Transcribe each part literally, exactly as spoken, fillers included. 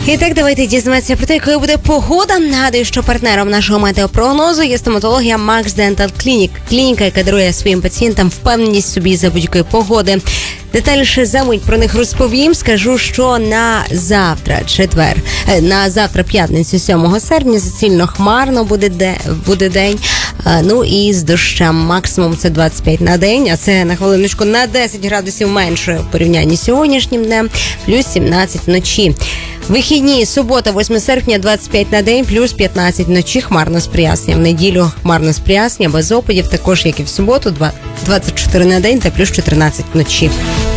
І так, давайте дізнаємося про те, якою буде погода. Нагадую, що партнером нашого метеопрогнозу є стоматологія Max Dental Clinic. Клініка, яка дарує своїм пацієнтам впевненість собі за будь-якої погоди. Детальніше за мить про них розповім. Скажу, що на завтра, четвер, на завтра, п'ятницю, сьомого серпня, суцільно хмарно буде, де, буде день. Ну і з дощем. Максимум це двадцять п'ять на день, а це на хвилиночку на десять градусів менше в порівнянні з сьогоднішнім днем, плюс сімнадцять вночі. Вихідні, субота, восьмого серпня, двадцять п'ять на день, плюс п'ятнадцять вночі, хмарно з проясненням. В неділю хмарно з проясненням, без опадів, також як і в суботу, двадцять чотири на день та плюс чотирнадцять вночі.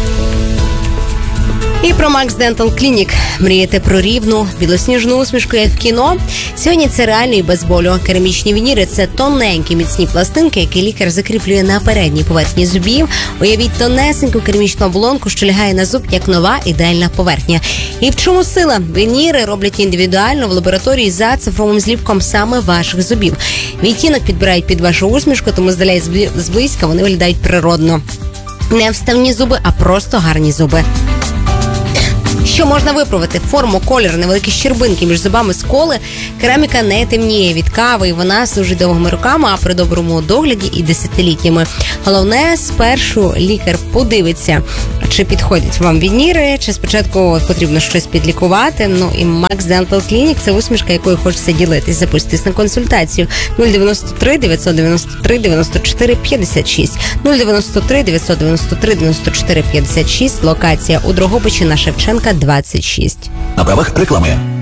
І про Max Dental Clinic. Мрієте про рівну, білосніжну усмішку, як в кіно? Сьогодні це реально і без болю. Керамічні вініри – це тоненькі міцні пластинки, які лікар закріплює на передній поверхні зубів. Уявіть тонесеньку керамічну оболонку, що лягає на зуб, як нова ідеальна поверхня. І в чому сила? Вініри роблять індивідуально в лабораторії за цифровим зліпком саме ваших зубів. Відтінок підбирають під вашу усмішку, тому здаляє зблизька, вони виглядають природно. Не вставні зуби, а просто гарні зуби. Що можна виправити? Форму, колір, невеликі щербинки між зубами, сколи. Кераміка не темніє від кави, і вона служить довгими роками, а при доброму догляді і десятиліттями. Головне, спершу лікар подивиться, чи підходять вам вініри, чи спочатку потрібно щось підлікувати. Ну і Max Dental Clinic – це усмішка, якою хочеться ділитись. Запустись на консультацію. нуль дев'яносто три дев'ятсот дев'яносто три дев'яносто чотири п'ятдесят шість. нуль дев'яносто три дев'ятсот дев'яносто три дев'яносто чотири п'ятдесят шість. Локація у Дрогобичі на Шевченка, двадцять шість. На правах реклами.